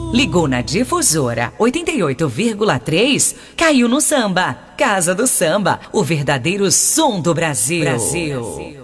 Ligou na difusora 88,3, caiu no samba. Casa do Samba, o verdadeiro som do Brasil.